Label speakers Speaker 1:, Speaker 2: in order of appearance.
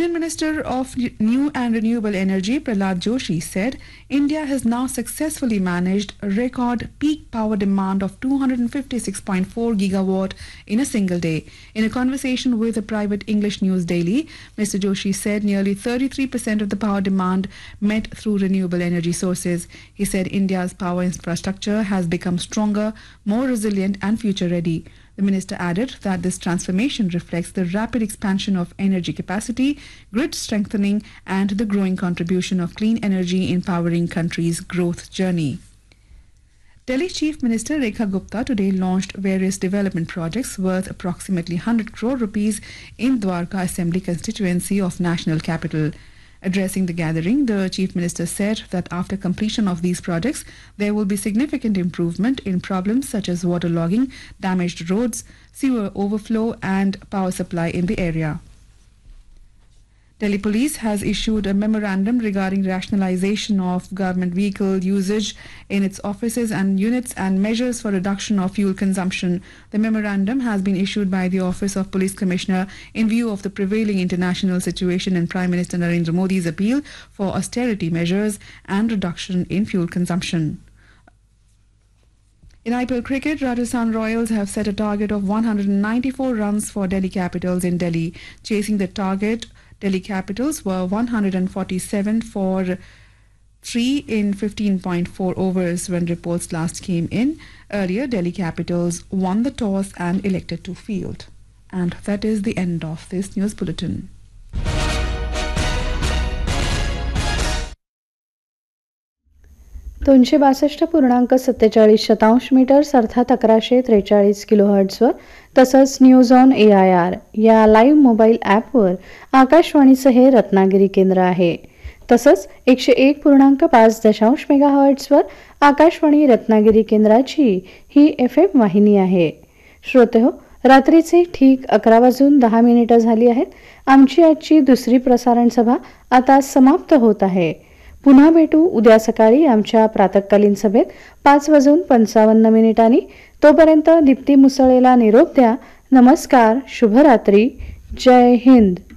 Speaker 1: Union Minister of New and Renewable Energy, Prahlad Joshi, said India has now successfully managed a record peak power demand of 256.4 gigawatt in a single day. In a conversation with a private English news daily, Mr. Joshi said nearly 33% of the power demand met through renewable energy sources. He said India's power infrastructure has become stronger, more resilient and future-ready. The minister added that this transformation reflects the rapid expansion of energy capacity, grid strengthening, and the growing contribution of clean energy in powering country's growth journey. Delhi Chief Minister Rekha Gupta today launched various development projects worth approximately 100 crore rupees in Dwarka Assembly constituency of National Capital. Addressing the gathering, the Chief Minister said that after completion of these projects, there will be significant improvement in problems such as waterlogging, damaged roads, sewer overflow and power supply in the area. Delhi Police has issued a memorandum regarding rationalization of government vehicle usage in its offices and units and measures for reduction of fuel consumption. The memorandum has been issued by the Office of Police Commissioner in view of the prevailing international situation and Prime Minister Narendra Modi's appeal for austerity measures and reduction in fuel consumption. In IPL cricket, Rajasthan Royals have set a target of 194 runs for Delhi Capitals in Delhi. Chasing the target, Delhi Capitals were 147 for 3 in 15.4 overs when reports last came in. Earlier, Delhi Capitals won the toss and elected to field. And that is the end of this news bulletin.
Speaker 2: दोनशे 62.47 metres अर्थात 1143 किलोहर्ट्झवर तसंच news on AIR या live mobile ॲपवर आकाशवाणीचं हे रत्नागिरी केंद्र आहे. तसंच 101.5 मेगाहर्ट्झवर आकाशवाणी रत्नागिरी केंद्राची ही FM वाहिनी आहे. श्रोतेहो, रात्रीचे ठीक 11:10 झाली आहेत. आमची आजची दुसरी प्रसारण सभा आता समाप्त होत आहे. पुन्हा भेटू उद्या सकाळी आमच्या प्रातःकालीन सभेत 5:55 तोपर्यंत दीप्ती मुसळेला निरोप द्या. नमस्कार, शुभरात्री, जय हिंद.